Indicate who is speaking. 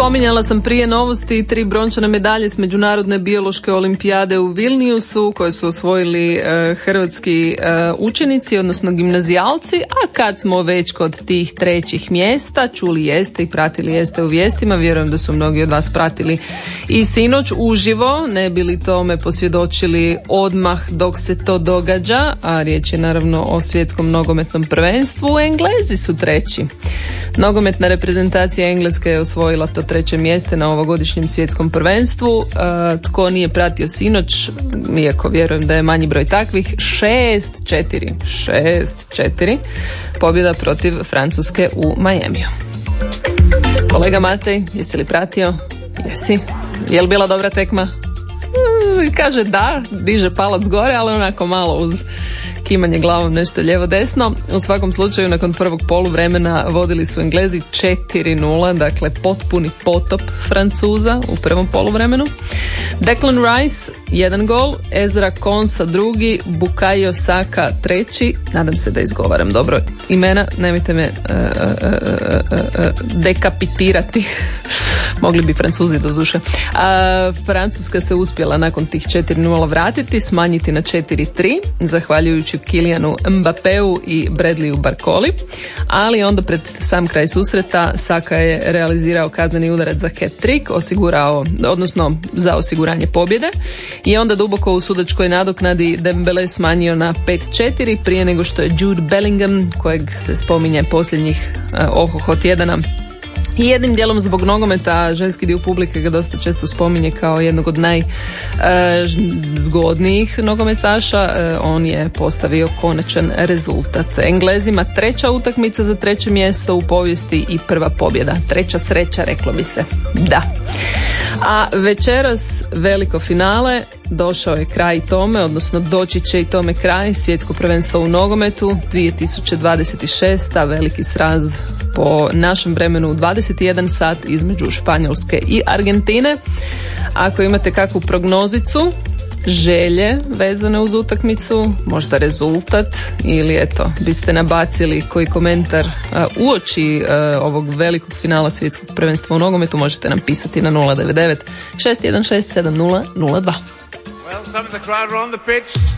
Speaker 1: Spominjala sam prije novosti 3 brončane medalje s Međunarodne biološke olimpijade u Vilniusu koje su osvojili hrvatski učenici, odnosno gimnazijalci, a kad smo već kod tih trećih mjesta, čuli jeste i pratili jeste u vijestima, vjerujem da su mnogi od vas pratili i sinoć uživo, ne bi li tome posvjedočili odmah dok se to događa, a riječ je naravno o svjetskom nogometnom prvenstvu. Englezi su treći. Nogometna reprezentacija Engleske je osvojila to treće mjesto na ovogodišnjem svjetskom prvenstvu. Tko nije pratio sinoć, iako vjerujem da je manji broj takvih, 6-4 pobjeda protiv Francuske u Miamiju. Kolega Matej, jesi li pratio? Jesi. Je li bila dobra tekma? Kaže da, diže palac gore, ali onako malo uz kimanje glavom nešto lijevo desno. U svakom slučaju nakon prvog poluvremena vodili su Englezi 4-0, dakle potpuni potop Francuza u prvom poluvremenu. Declan Rice 1 gol, Ezra Konsa 2, Bukayo Saka 3, nadam se da izgovaram dobro imena, nemojte me dekapitirati. Mogli bi Francuzi do duše. Francuska se uspjela nakon tih 4-0 vratiti, smanjiti na 4-3, zahvaljujući Kylianu Mbappeu i Bradleyu Barcoli, ali onda pred sam kraj susreta Saka je realizirao kazneni udarac za hat-trick, odnosno za osiguranje pobjede, i onda duboko u sudačkoj nadoknadi Dembele smanjio na 5-4 prije nego što je Jude Bellingham, kojeg se spominje posljednjih tjedana i jednim dijelom zbog nogometa, ženski dio publike ga dosta često spominje kao jednog od najzgodnijih nogometaša, on je postavio konačan rezultat. Englezima treća utakmica za treće mjesto u povijesti i prva pobjeda. Treća sreća, reklo bi se. Da. A večeras veliko finale, došao je kraj tome, odnosno doći će i tome kraj, svjetsko prvenstvo u nogometu 2026, veliki sraz po našem vremenu u 21 sat između Španjolske i Argentine. Ako imate kakvu prognozicu, želje vezane uz utakmicu, možda rezultat ili eto, biste nabacili koji komentar uoči ovog velikog finala svjetskog prvenstva u nogometu, možete nam pisati na 099 616 7002.
Speaker 2: Well, some of the crowd are on the pitch.